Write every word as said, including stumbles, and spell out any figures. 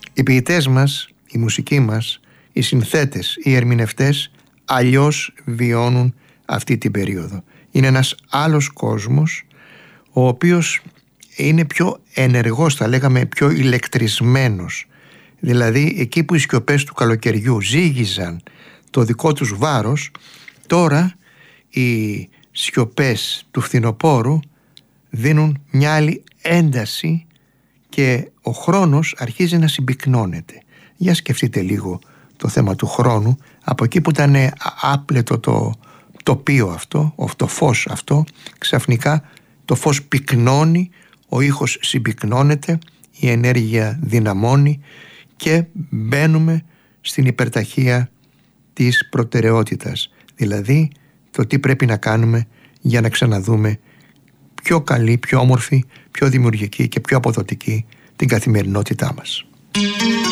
Οι ποιητές μας, η μουσική μας, οι συνθέτες, οι ερμηνευτές αλλιώς βιώνουν αυτή την περίοδο. Είναι ένας άλλος κόσμος, ο οποίος είναι πιο ενεργός, θα λέγαμε πιο ηλεκτρισμένος. Δηλαδή εκεί που οι σιωπές του καλοκαιριού ζύγιζαν το δικό τους βάρος, τώρα οι σιωπές του φθινοπόρου δίνουν μια άλλη ένταση και ο χρόνος αρχίζει να συμπυκνώνεται. Για σκεφτείτε λίγο το θέμα του χρόνου, από εκεί που ήταν άπλετο το τοπίο αυτό, το φως αυτό, ξαφνικά το φως πυκνώνει, ο ήχος συμπυκνώνεται, η ενέργεια δυναμώνει και μπαίνουμε στην υπερταχεία της προτεραιότητας, δηλαδή το τι πρέπει να κάνουμε για να ξαναδούμε πιο καλή, πιο όμορφη, πιο δημιουργική και πιο αποδοτική την καθημερινότητά μας.